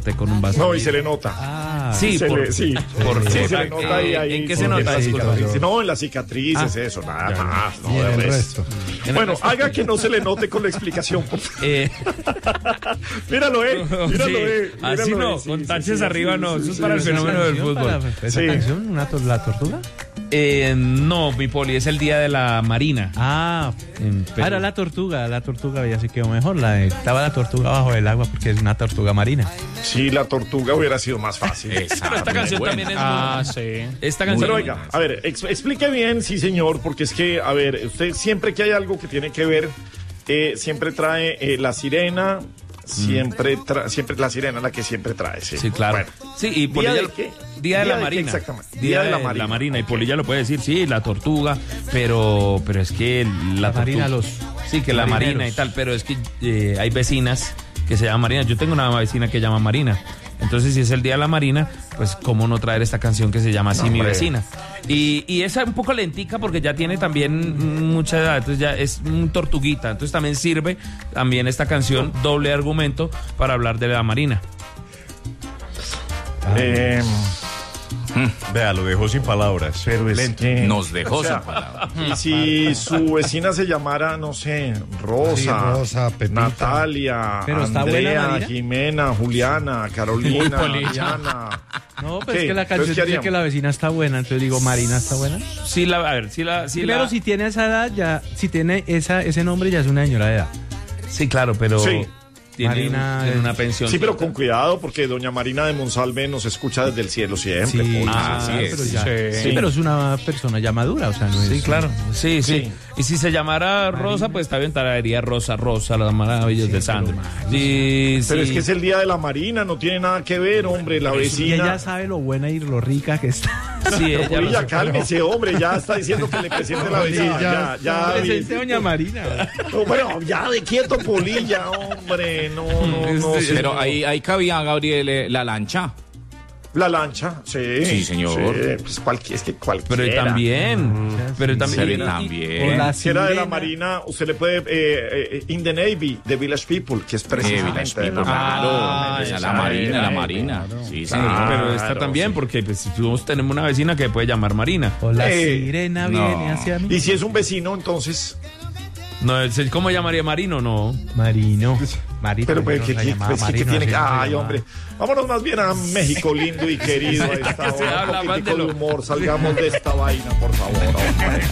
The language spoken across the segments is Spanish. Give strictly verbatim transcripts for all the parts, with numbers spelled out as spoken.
desperté con un vaso. No, y se le nota. Ah, sí, se por, le, sí. por, sí, por, se le nota ahí, ahí. ¿En qué se nota? No, en las cicatrices, ah, eso, nada ya, más. No, y en de el resto. resto. Bueno, haga que no se le note con la explicación, por favor. Eh. Míralo, eh. Míralo, sí, eh. Míralo, así no, eh. Sí, con sí, taches sí, arriba sí, no, sí, eso es sí, para sí, el fenómeno del fútbol. Para, ¿esa sí. canción, una to la tortuga? Eh, no, mi poli, es el día de la Marina. Ah, ah, era la tortuga, la tortuga ya se quedó mejor. La de, estaba la tortuga bajo el agua porque es una tortuga marina. Sí, la tortuga hubiera sido más fácil. Pero esta canción buena. también es Ah, muy... sí. Esta canción... Pero oiga, a ver, ex explique bien, sí señor, porque es que, a ver, usted siempre que hay algo que tiene que ver, eh, siempre trae eh, la sirena, siempre tra siempre la sirena la que siempre trae, sí. Sí, claro. Bueno. Sí, y Polilla, ¿Día de qué? Día de ¿Día la de qué Marina. exactamente? Día de la Marina. La Marina. Y Polilla lo puede decir, sí, la tortuga, pero, pero es que la, La Marina, tortuga- los Sí, que la marineros. Marina y tal, pero es que eh, hay vecinas que se llaman Marina. Yo tengo una vecina que se llama Marina. Entonces, si es el Día de la Marina, pues cómo no traer esta canción que se llama así, No, Mi hombre. Vecina. Y, y esa es un poco lentica porque ya tiene también mucha edad, entonces ya es un tortuguita. Entonces también sirve también esta canción, doble argumento, para hablar de la Marina. Eh, Vea, lo dejó sin palabras. pero es Lento. que- Nos dejó o sea, sin palabras. Y si su vecina se llamara, no sé, Rosa, Sí, Rosa, Pepita. Natalia, Pero está buena, Andrea, Marina. Jimena, Juliana, Carolina, Diana. No, pues ¿Qué? es que la Entonces, canción ¿qué dice haríamos? que la vecina está buena, entonces digo, Marina está buena. Sí, la, a ver, sí la... Sí, Primero, la- si tiene esa edad, ya, si tiene esa, ese nombre, ya es una señora de edad. sí, claro, pero Sí. tiene, Marina tiene es- una pensión. Sí, pero con cuidado, porque doña Marina de Monsalve nos escucha desde el cielo siempre. Sí, Poli. Ah, así es. pero ya- Sí. sí, pero es una persona ya madura, o sea, no es... Sí, claro. Sí, sí, Sí. Y si se llamara Rosa, pues está bien, traería Rosa, Rosa, las maravillas de Sandro. Sí, Pero sí. es que es el día de la Marina, no tiene nada que ver, hombre, la Y vecina. ella sabe lo buena y lo rica que está. Sí, ella lo Polilla, sabe. cálmese, hombre, ya está diciendo que le presente la vecina. Ya, ya. Presente a doña Marina. No, bueno, ya de quieto, Polilla, hombre, no, no, no. Sí, sí, Pero no. ahí, ahí cabía, Gabriel, eh, la lancha. La lancha, sí. Sí, señor. Sí, pues cualquier, es que cualquiera. Pero también, pero también. Pero y- y- también. o la Si era de la sirena. Marina, usted le puede. Eh, eh, in the Navy, The Village People, que es Eh, precisamente. Village de People, la- claro. Ah, Esa, esa la Marina, era, la eh, Marina. Sí, sí. Claro. pero está también, sí. porque pues, nosotros tenemos una vecina que puede llamar Marina. O la Eh, sirena no. viene hacia mí. Y si es un vecino, entonces. No, es- ¿cómo llamaría Marino? No. Marino. Marino. Pero, pero no ¿qué, la qué- llamaba pues, ¿qué- qué Marino, tiene que.? así no se Ay, llamaba. hombre. Vámonos más bien a México, lindo y querido. A esta que se hora. habla Un más poquitico de de lo- humor. Salgamos de esta vaina, por favor, hombre.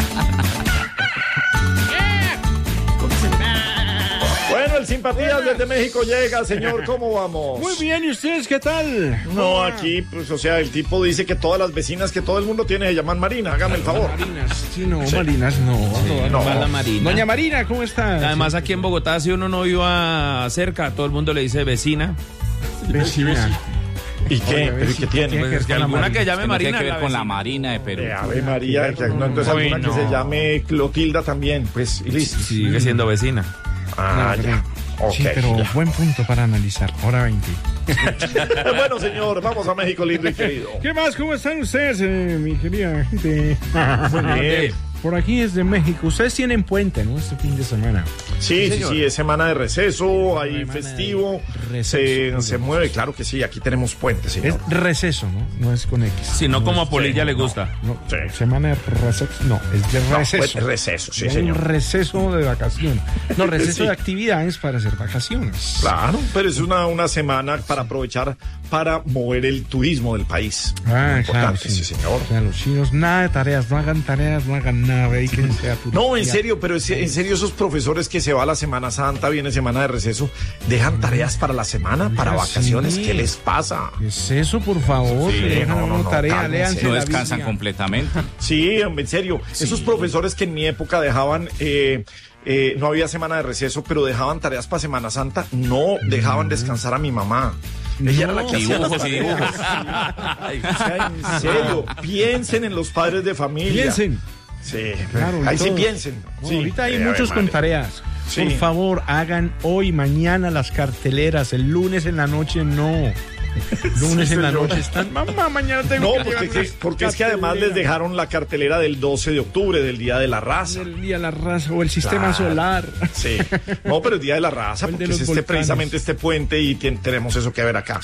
Bueno, el Simpatías desde México llega, señor. ¿Cómo vamos? Muy bien, ¿y ustedes qué tal? No, aquí, pues, o sea, el tipo dice que todas las vecinas que todo el mundo tiene se llaman Marina. Hágame el favor. Marinas, sí, no, Marinas, no. no, no. Más la Marina. Doña Marina, ¿cómo está? Además, aquí en Bogotá, si uno no iba cerca, todo el mundo le dice vecina. vecina. ¿Y qué? ¿Pero y qué tiene? Pues es que con la alguna Marina. que llame Que no Marina. tiene que ver la con la vecina. Marina de Perú. Eh, Ave María, que, no, entonces Uy, alguna no. que se llame Clotilda también, pues, y listo. Sigue siendo vecina. Ah, No, ya. Ok, sí, pero ya. buen punto para analizar. Hora veinte. Bueno, señor, vamos a México, lindo y querido. ¿Qué más? ¿Cómo están ustedes, eh, mi querida gente? Bien. Por aquí es de México. Ustedes tienen puente, ¿no? Este fin de semana. Sí, sí, sí, es semana de receso, hay Semana de festivo, receso. se, se mueve, claro que sí, aquí tenemos puente, Es señor. receso, ¿no? No es con X. Si no, como a es- Polilla sí, le no. gusta. No, Sí. semana de receso. No, es de No, receso. pues, receso, sí, Es señor. un receso de vacación. No, receso Sí. de actividades para hacer vacaciones. Claro, pero es una, una semana para aprovechar para mover el turismo del país. Ah, claro, Importante, sí. sí, señor. O sea, los chinos, nada de tareas, no hagan tareas, no hagan nada, dedíquense a No, en Turquía. serio, pero es- en serio esos profesores que se va a la Semana Santa, viene semana de receso, dejan tareas para la semana, para Oiga, vacaciones, sí. ¿qué les pasa? ¿Qué es eso, por favor? Sí, Le dejan no, a uno no, no, tarea, cálmense. léanse No la descansan Biblia. completamente. Sí, hombre, en serio, esos profesores que en mi época dejaban, eh, eh, no había semana de receso, pero dejaban tareas para Semana Santa, no dejaban descansar a mi mamá. Ella era la que hacía las Dibujos y tareas. dibujos. O sea, en serio, piensen en los padres de familia. Piensen. Sí, Claro, ahí sí todos. piensen. No, Sí. ahorita hay Eh, muchos Ave con María. tareas. Sí. Por favor, hagan hoy, mañana las carteleras. El lunes en la noche no. Lunes Sí, en la señor. noche están. Mamá, mañana tengo No, que porque, llevar que- porque es que además les cartelera dejaron la cartelera del doce de octubre, del Día de la Raza. del día de la raza o el sistema Claro. solar. Sí. No, pero el Día de la Raza, O el de porque los es este, volcanes. precisamente este puente y tien- tenemos eso que ver acá.